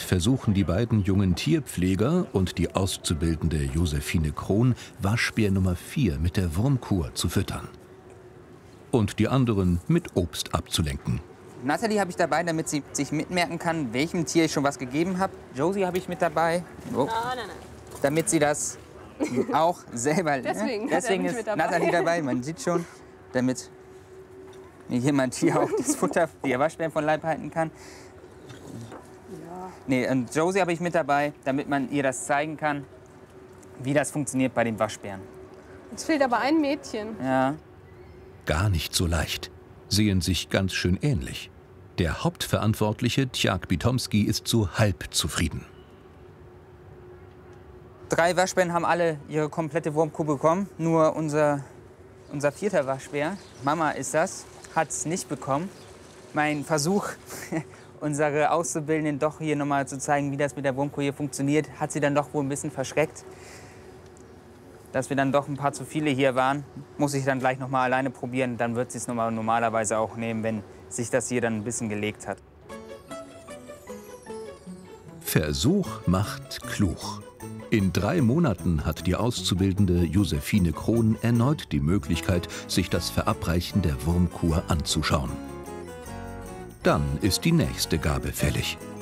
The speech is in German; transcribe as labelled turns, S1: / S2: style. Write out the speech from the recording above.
S1: versuchen die beiden jungen Tierpfleger und die Auszubildende Josephine Krohn, Waschbär Nummer 4 mit der Wurmkur zu füttern. Und die anderen mit Obst abzulenken.
S2: Natalie habe ich dabei, damit sie sich mitmerken kann, welchem Tier ich schon was gegeben habe. Josie habe ich mit dabei, damit sie das auch selber... Deswegen ist Natalie dabei, man sieht schon, damit mir jemand hier auch das Futter, die Waschbären von Leib halten kann. Nee, und Josie habe ich mit dabei, damit man ihr das zeigen kann, wie das funktioniert bei den Waschbären.
S3: Jetzt fehlt aber ein Mädchen.
S2: Ja.
S1: Gar nicht so leicht. Sehen sich ganz schön ähnlich. Der Hauptverantwortliche, Tjag Bitomski, ist so halb zufrieden.
S2: 3 Waschbären haben alle ihre komplette Wurmkuh bekommen. Nur unser 4. Waschbär, Mama ist das, hat es nicht bekommen. Mein Versuch, unsere Auszubildenden doch hier nochmal zu zeigen, wie das mit der Wurmkuh hier funktioniert, hat sie dann doch wohl ein bisschen verschreckt. Dass wir dann doch ein paar zu viele hier waren, muss ich dann gleich noch mal alleine probieren. Dann wird sie es normalerweise auch nehmen, wenn sich das hier dann ein bisschen gelegt hat.
S1: Versuch macht klug. In 3 Monaten hat die Auszubildende Josephine Krohn erneut die Möglichkeit, sich das Verabreichen der Wurmkur anzuschauen. Dann ist die nächste Gabe fällig.